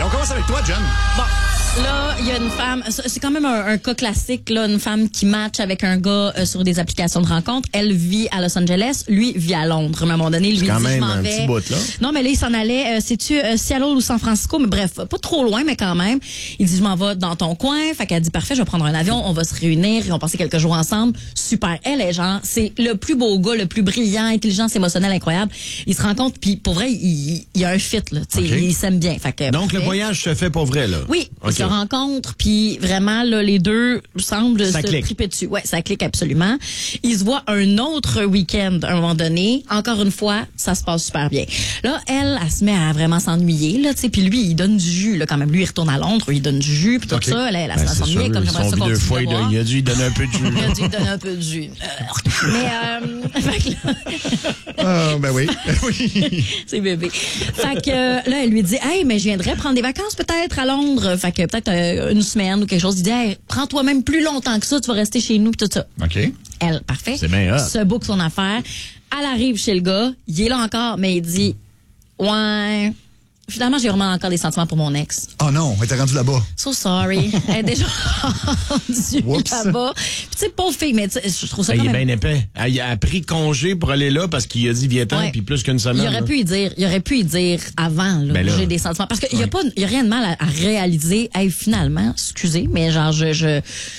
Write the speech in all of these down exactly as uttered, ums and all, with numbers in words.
on commence avec toi, Jen. Bon. Là, il y a une femme, c'est quand même un, un cas classique, là, une femme qui match avec un gars euh, sur des applications de rencontres. Elle vit à Los Angeles, lui vit à Londres. À un moment donné, lui dit, quand je même m'en un vais. petit bout, là. Non, mais là, il s'en allait, euh, sais-tu, euh, Seattle ou San Francisco, mais bref, pas trop loin, mais quand même. Il dit, je m'en vais dans ton coin. Fait qu'elle dit, parfait, je vais prendre un avion, on va se réunir, ils vont passer quelques jours ensemble. Super. Elle est genre, c'est le plus beau gars, le plus brillant, intelligence émotionnelle incroyable. Ils se rencontrent, puis pour vrai, il, il y a un fit, là. Tu sais, Okay. ils s'aiment bien. Fait que, Donc, parfait. le voyage se fait pour vrai, là? Oui, Okay. ils se rencontrent, puis vraiment, là, les deux semblent Ça se clique. triper dessus. Ouais, ça clique absolument. Ils se voient un autre week-end à un moment donné. Encore une fois, ça se passe super bien. Là, elle, elle se met à vraiment s'ennuyer, là, tu sais, puis lui, il donne du jus, là, quand même. Lui, il retourne à Londres, il donne du jus, puis tout Okay. ça. Elle, elle, elle Ben, se c'est s'ennuyer, sûr, comme ils j'aimerais sont ça vus deux fois, continuer de il a, voir. il a dû lui donner un peu de jus. Il a dû lui donner un peu de jus. Euh, mais, euh, fait que là, Ah, ben oui. oui. c'est bébé. Fait que euh, là, elle lui dit, hey, mais je viendrais prendre des vacances peut-être à Londres. Fait que peut-être euh, une semaine ou quelque chose. Il dit, hey, prends-toi même plus longtemps que ça, tu vas rester chez nous, pis tout ça. OK. Elle, parfait. C'est bien hot. Se book son affaire. Elle arrive chez le gars, il est là encore, mais il dit, ouais, finalement, j'ai vraiment encore des sentiments pour mon ex. Oh non, elle était rendue là-bas. So sorry. Elle est déjà rendue Oups. là-bas. Puis tu sais, pauvre fille, mais tu sais, je trouve ça Ben, quand il est même... bien épais. Elle a pris congé pour aller là parce qu'il a dit viens-t'en, Ouais. puis plus qu'une semaine. Il aurait là. pu y dire, il aurait pu y dire avant, là, Ben là. j'ai des sentiments. Parce qu'il y a pas, il y a rien de mal à, à réaliser, hey, finalement, excusez, mais genre, je, je,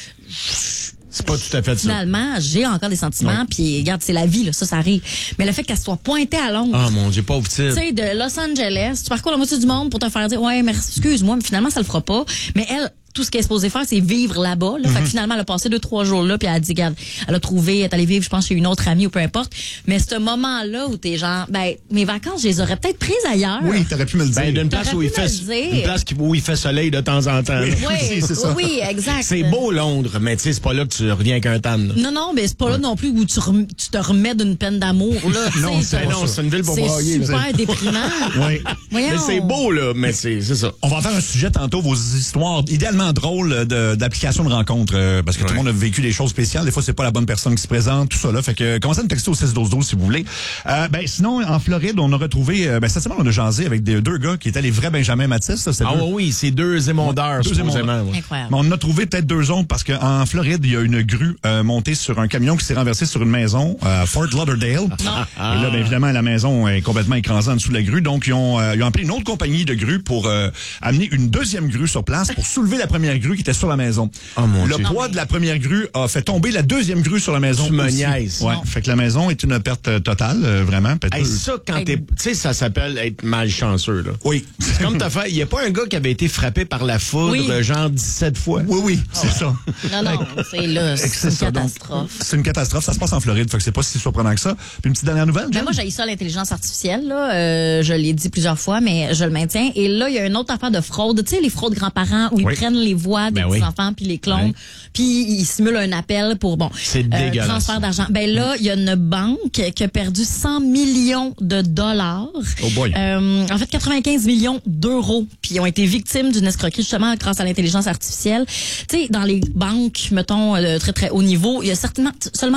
C'est pas tout à fait ça. finalement, j'ai encore des sentiments, puis regarde, c'est la vie, là, ça, ça arrive. Mais le fait qu'elle soit pointée à Londres, Ah, mon Dieu, pauvre petite. tu sais, de Los Angeles, tu parcours la moitié du monde pour te faire dire, ouais, merci, excuse-moi, mais finalement, ça le fera pas. Mais elle, tout ce qu'elle est supposée faire, c'est vivre là-bas. Là. Fait que finalement, elle a passé deux, trois jours là, puis elle a dit, regarde, elle a trouvé, elle est allée vivre, je pense, chez une autre amie ou peu importe. Mais ce moment-là où t'es genre, ben, mes vacances, je les aurais peut-être prises ailleurs. Oui, t'aurais pu me le dire. Ben, d'une place T'aurais où il pu me fait, le dire. une place qui- où il fait soleil de temps en temps. Oui. là. Oui, Oui, c'est ça. oui, exact. C'est beau Londres, mais tu sais, c'est pas là que tu reviens avec un tan. là. Non, non, mais c'est pas là non plus où tu, rem- tu te remets d'une peine d'amour. Là, Non, Tu sais, c'est Ben pas non, ça. c'est une ville pour c'est brailler. là. super déprimant. Oui. Voyons. Mais c'est beau, là, mais c'est c'est ça. On va en faire un sujet tantôt, vos histoires idéalement drôles de, d'application de rencontre, euh, parce que tout le Ouais. monde a vécu des choses spéciales. Des fois, c'est pas la bonne personne qui se présente, tout ça là. Fait que commencez à nous texter au six douze douze si vous voulez. Euh, ben sinon, en Floride, on a retrouvé, euh, ben cette semaine, on a jasé avec des, deux gars qui étaient les vrais Benjamin Matisse. Là, c'était Ah deux- oui, oui, c'est deux émondeurs, Deux supposément. émondeurs. ouais. Incroyable. Mais on en a trouvé peut-être deux autres parce qu'en Floride, il y a une grue euh, montée sur un camion qui s'est renversé sur une maison à Fort Lauderdale. Et là, bien évidemment, la maison est complètement écrasée en dessous de la grue. Donc, ils ont, euh, ils ont appelé une autre compagnie de grues pour euh, amener une deuxième grue sur place pour soulever la première grue qui était sur la maison. Oh, mon le Dieu. poids de la première grue a fait tomber la deuxième grue sur la maison. Tu me aussi. niaises. Ouais. Non. Fait que la maison est une perte euh, totale, euh, vraiment. Peut-être Hey, deux- ça, quand t'es. Tu sais, ça s'appelle être malchanceux, là. Oui. C'est comme t'as fait. Il y a pas un gars qui avait été frappé par la foudre, Oui. euh, genre dix-sept fois. Oui, oui, c'est ça. Non, non, c'est là, c'est C'est une ça, donc. catastrophe. C'est une catastrophe. Ça se passe en Floride, fait que c'est pas si surprenant que ça. Puis une petite dernière nouvelle, Ben Jen? moi, j'ai ça l'intelligence artificielle, là. Euh, je l'ai dit plusieurs fois, mais je le maintiens. Et là, il y a une autre affaire de fraude. Tu sais, les fraudes grands-parents où ils Oui. prennent les voix des Ben oui. petits-enfants puis les clonent, Oui. puis ils simulent un appel pour, bon, C'est dégueulasse. transfert d'argent. Ben là, il y a une banque qui a perdu cent millions de dollars. Oh boy. Euh, en fait, quatre-vingt-quinze millions d'euros. Puis ils ont été victimes d'une escroquerie, justement, grâce à l'intelligence artificielle. Tu sais, dans les banques, mettons, de très, très haut niveau, il y a certainement seulement